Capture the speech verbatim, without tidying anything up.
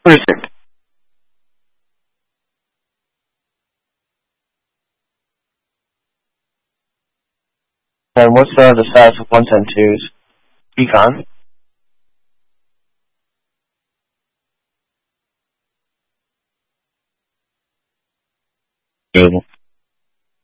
What is it? And what's uh, the status of one ten twos? Econ? Good.